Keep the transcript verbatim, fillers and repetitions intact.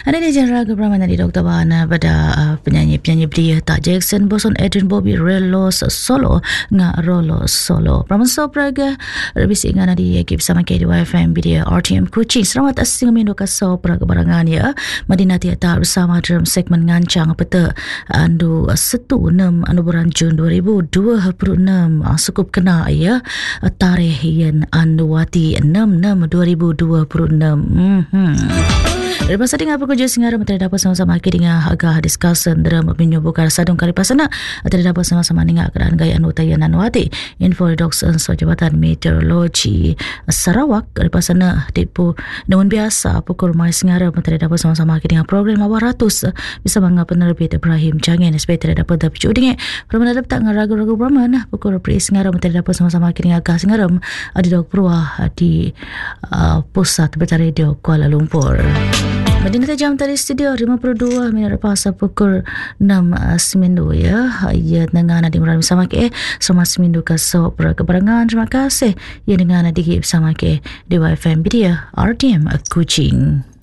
Ada di genre keberamai dari Doktor Bahana pada uh, penyanyi-penyanyi belia Tak Jackson, Boson, Adrian, Bobby, Relos, Solo, Ngak Rolo, Solo. Pramansa Praga, Rebisi Ngana di Yaki bersama K D Y F M, Bidia R T M Kuching. Selamat asing mindu kasau Praga barangan ya. Madinah Tiata bersama dalam segmen ngancang peta andu setu enam anu bulan Jun dua ribu dua puluh enam. Sukup kena ya. Tarikh yang andu wati enam enam dua ribu dua puluh enam. Hmm. Dari masa dengan pekerja Singgara Menteri dapat sama-sama akhir dengan agak discussion dalam menyubuhkan sadung kali pasana atau dapat sama-sama dengan keadaan gaya anu tayanan wati info redoksen so Jabatan Meteorologi Sarawak dari pasana depo namun biasa pukul mai Singgara Menteri dapat sama-sama akhir dengan program awal ratus bisa bangga penerbit Ibrahim Jangan sebagai tidak dapat tapi cudingnya permana dapat tak ragu-ragu berman pukul pri Singgara Menteri dapat sama-sama akhir dengan agak Singgara ada dok peruah di uh, pusat berita radio Kuala Lumpur. Madinah jam tadi studio lima puluh dua minit lepas pukul enam semindu ya. Ya dengan di melalui bersama ke sama semindu kasau berkebarangan. Terima kasih ya dengan di bersama ke D Y F M Bidia R T M Kuching.